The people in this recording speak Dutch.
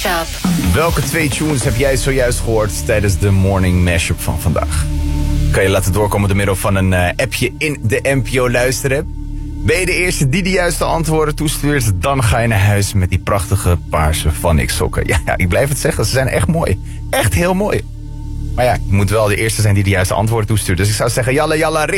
Mashup. Welke 2 tunes heb jij zojuist gehoord tijdens de morning mashup van vandaag? Kan je laten doorkomen door middel van een appje in de NPO Luisterapp. Ben je de eerste die de juiste antwoorden toestuurt, dan ga je naar huis met die prachtige paarse Vanix sokken. Ja, ik blijf het zeggen, ze zijn echt mooi. Echt heel mooi. Maar ja, je moet wel de eerste zijn die de juiste antwoorden toestuurt. Dus ik zou zeggen, jalla jalla.